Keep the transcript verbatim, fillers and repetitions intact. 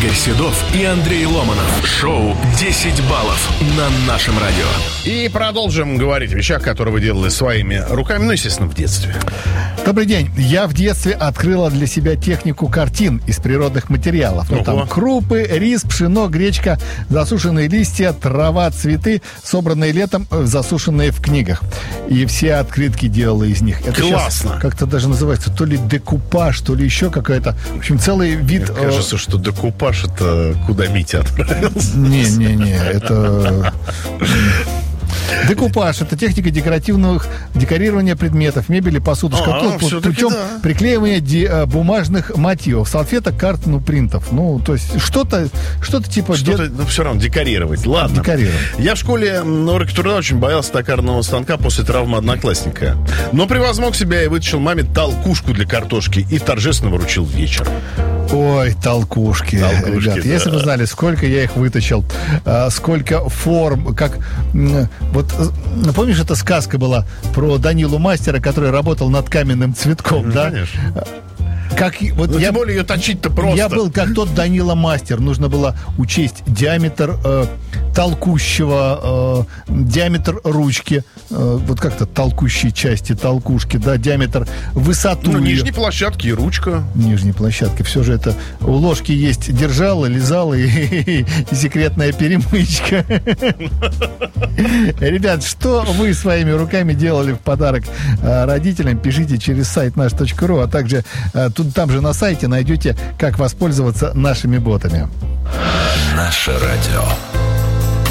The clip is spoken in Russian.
Игорь Седов и Андрей Ломанов. Шоу «десять баллов» на нашем радио. И продолжим говорить о вещах, которые вы делали своими руками, ну, естественно, в детстве. Добрый день. Я в детстве открыла для себя технику картин из природных материалов. Ну, там крупы, рис, пшено, гречка, засушенные листья, трава, цветы, собранные летом, засушенные в книгах. И все открытки делала из них. Это классно. Как-то даже называется то ли декупаж, то ли еще какая-то. В общем, целый вид... Мне кажется, что декупаж — это куда Митя отправился. Не-не-не, это... Декупаж — это техника декоративных декорирования предметов, мебели, посуды, шкатулок, путем да. приклеивания ди, бумажных мотивов, салфеток, карт, ну, принтов. Ну, то есть что-то, что-то типа... Что-то, де... ну, все равно декорировать. Ладно. Декорировать. Я в школе на уроке труда очень боялся токарного станка после травмы одноклассника. Но превозмог себя и вытащил маме толкушку для картошки и торжественно вручил вечер. Ой, толкушки, толкушки ребят, да. Если бы знали, сколько я их вытащил, а, сколько форм, как... Вот, помнишь, эта сказка была про Данилу Мастера, который работал над каменным цветком, ну, да? Конечно. Как, вот ну, я, тем более ее точить-то просто. Я был как тот Данила Мастер. Нужно было учесть диаметр э, толкущего, э, диаметр ручки, э, вот как-то толкущей части, толкушки, да, диаметр, высоту. Ну, ее. нижней площадки и ручка. Нижней площадки. Все же это у ложки есть держало, лизало и, и, и секретная перемычка. Ребят, что вы своими руками делали в подарок родителям? Пишите через сайт наш точка ру, а также тут там же на сайте найдете, как воспользоваться нашими ботами. Наше радио.